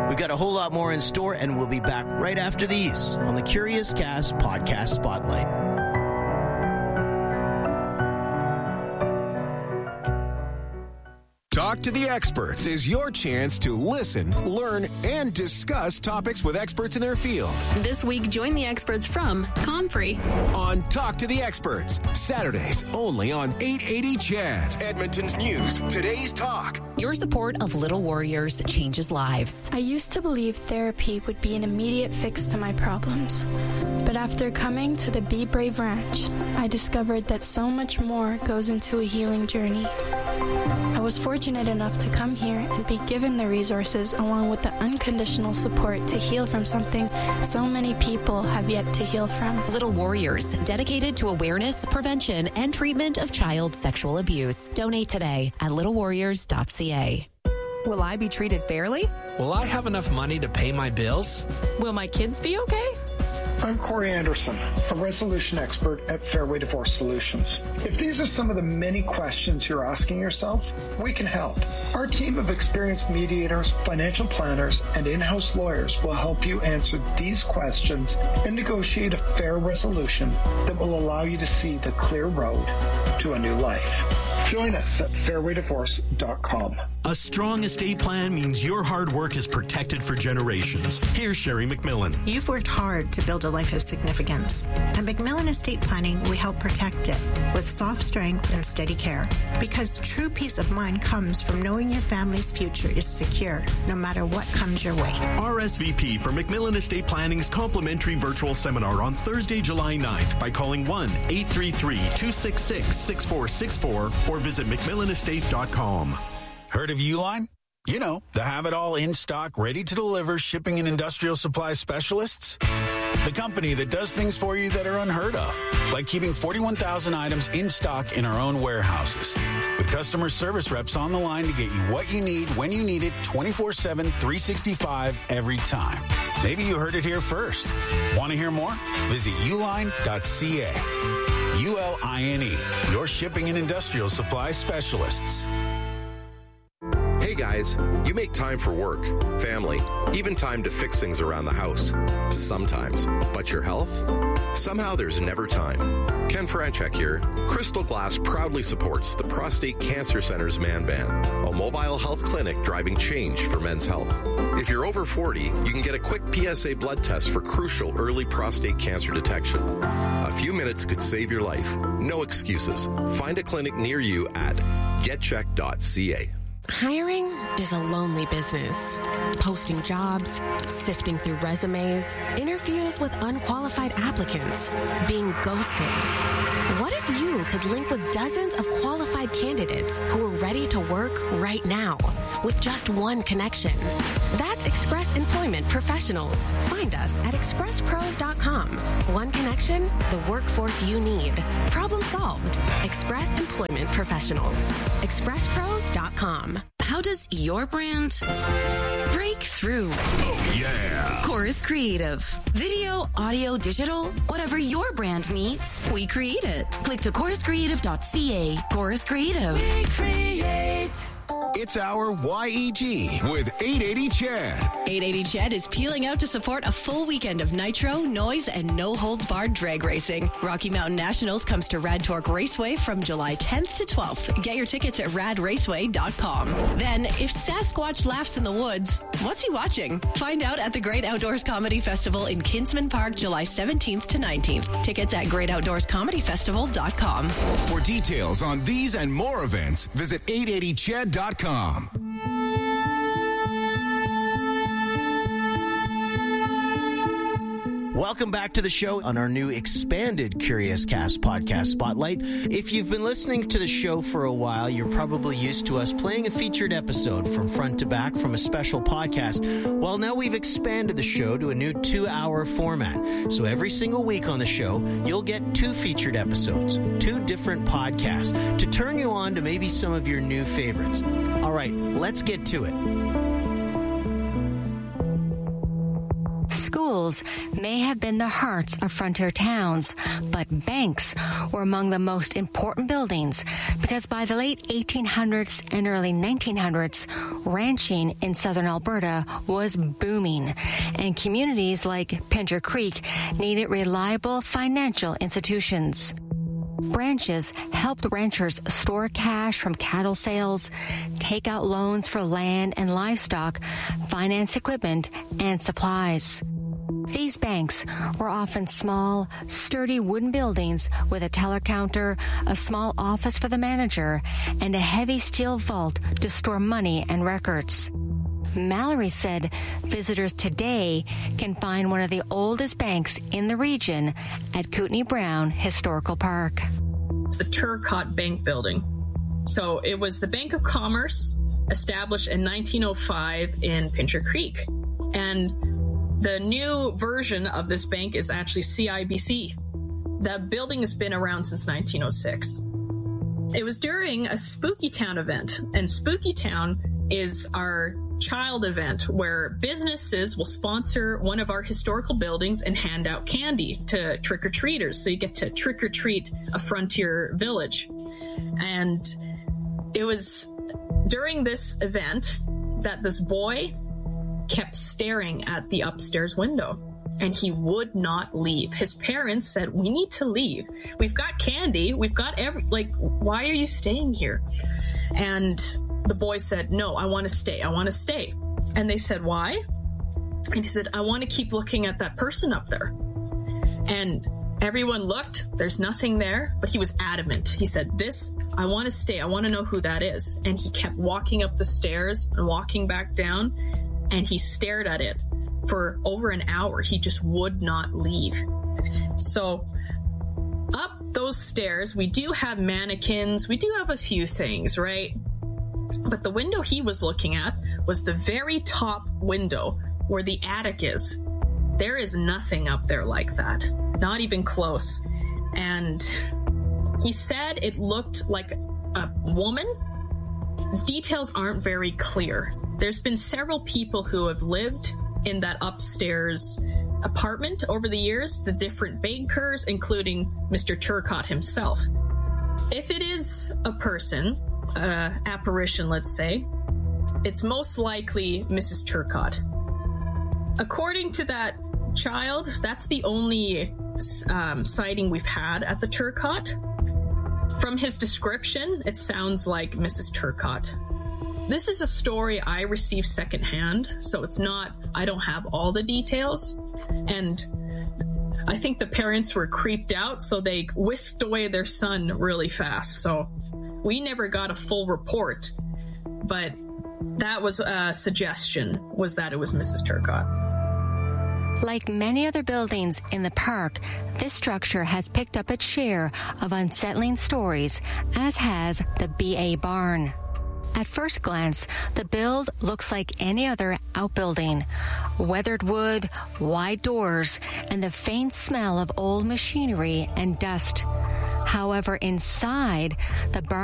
We've got a whole lot more in store, and we'll be back right after these on the Curious Cast Podcast Spotlight. Talk to the Experts is your chance to listen, learn, and discuss topics with experts in their field. This week, join the experts from Comfrey On Talk to the Experts, Saturdays only on 880 CHED. Edmonton's News, Today's Talk. Your support of Little Warriors changes lives. I used to believe therapy would be an immediate fix to my problems. But after coming to the Be Brave Ranch, I discovered that so much more goes into a healing journey. I was fortunate enough to come here and be given the resources along with the unconditional support to heal from something so many people have yet to heal from. Little Warriors, dedicated to awareness, prevention, and treatment of child sexual abuse. Donate today at littlewarriors.ca. Will I be treated fairly? Will I have enough money to pay my bills? Will my kids be okay? I'm Corey Anderson, a resolution expert at Fairway Divorce Solutions. If these are some of the many questions you're asking yourself, we can help. Our team of experienced mediators, financial planners, and in-house lawyers will help you answer these questions and negotiate a fair resolution that will allow you to see the clear road to a new life. Join us at fairwaydivorce.com. A strong estate plan means your hard work is protected for generations. Here's Sherry McMillan. You've worked hard to build a life of significance. At McMillan Estate Planning, we help protect it with soft strength and steady care. Because true peace of mind comes from knowing your family's future is secure, no matter what comes your way. RSVP for McMillan Estate Planning's complimentary virtual seminar on Thursday, July 9th by calling 1-833-266-6464 or visit McMillanestate.com. Heard of Uline? You know, the have-it-all in-stock, ready-to-deliver shipping and industrial supply specialists. The company that does things for you that are unheard of, like keeping 41,000 items in stock in our own warehouses. With customer service reps on the line to get you what you need when you need it 24/7, 365 every time. Maybe you heard it here first. Want to hear more? Visit uline.ca. ULINE, your shipping and industrial supply specialists. Hey guys, you make time for work, family, even time to fix things around the house. Sometimes. But your health? Somehow there's never time. Ken Franchek here. Crystal Glass proudly supports the Prostate Cancer Center's Man Van, a mobile health clinic driving change for men's health. If you're over 40, you can get a quick PSA blood test for crucial early prostate cancer detection. A few minutes could save your life. No excuses. Find a clinic near you at getcheck.ca. Hiring is a lonely business. Posting jobs, sifting through resumes, interviews with unqualified applicants, being ghosted. What if you could link with dozens of qualified candidates who are ready to work right now with just one connection? That's Express Employment Professionals. Find us at expresspros.com. One connection, the workforce you need. Problem solved. Express Employment Professionals. expresspros.com. How does your brand break through? Oh, yeah. Chorus Creative. Video, audio, digital, whatever your brand needs, we create it. Click to choruscreative.ca. Chorus Creative. We create. It's our YEG with 880 CHED. 880 CHED is peeling out to support a full weekend of nitro, noise, and no-holds-barred drag racing. Rocky Mountain Nationals comes to Rad Torque Raceway from July 10th to 12th. Get your tickets at radraceway.com. Then, if Sasquatch laughs in the woods, what's he watching? Find out at the Great Outdoors Comedy Festival in Kinsman Park, July 17th to 19th. Tickets at greatoutdoorscomedyfestival.com. For details on these and more events, visit 880ched.com. Welcome back to the show on our new expanded Curious Cast Podcast Spotlight. If you've been listening to the show for a while, you're probably used to us playing a featured episode from front to back from a special podcast. Well, now we've expanded the show to a new 2-hour format. So every single week on the show, you'll get 2 featured episodes, 2 different podcasts to turn you on to maybe some of your new favorites. All right, let's get to it. School schools may have been the hearts of frontier towns, but banks were among the most important buildings because by the late 1800s and early 1900s, ranching in southern Alberta was booming, and communities like Pincher Creek needed reliable financial institutions. Branches helped ranchers store cash from cattle sales, take out loans for land and livestock, finance equipment, and supplies. These banks were often small, sturdy wooden buildings with a teller counter, a small office for the manager, and a heavy steel vault to store money and records. Mallory said visitors today can find one of the oldest banks in the region at Kootenai Brown Historical Park. It's the Turcotte Bank Building. So it was the Bank of Commerce, established in 1905 in Pincher Creek. And the new version of this bank is actually CIBC. The building has been around since 1906. It was during a Spooky Town event, and Spooky Town is our child event where businesses will sponsor one of our historical buildings and hand out candy to trick-or-treaters. So you get to trick-or-treat a frontier village. And it was during this event that this boy kept staring at the upstairs window, and he would not leave. His parents said, "We need to leave. We've got candy. We've got why are you staying here?" And the boy said, "No, I want to stay. I want to stay." And they said, "Why?" And he said, "I want to keep looking at that person up there." And everyone looked. There's nothing there, but he was adamant. He said, I want to stay. I want to know who that is. And he kept walking up the stairs and walking back down, and he stared at it for over an hour. He just would not leave. So up those stairs, we do have mannequins. We do have a few things, right? But the window he was looking at was the very top window where the attic is. There is nothing up there like that. Not even close. And he said it looked like a woman. Details aren't very clear. There's been several people who have lived in that upstairs apartment over the years, the different bankers, including Mr. Turcotte himself. If it is a person, apparition, let's say, it's most likely Mrs. Turcotte. According to that child, that's the only sighting we've had at the Turcotte. From his description, it sounds like Mrs. Turcotte. This is a story I received secondhand, so I don't have all the details. And I think the parents were creeped out, so they whisked away their son really fast. So we never got a full report, but that was a suggestion, was that it was Mrs. Turcotte. Like many other buildings in the park, this structure has picked up its share of unsettling stories, as has the BA barn. At first glance, the build looks like any other outbuilding. Weathered wood, wide doors, and the faint smell of old machinery and dust. However, inside, the barn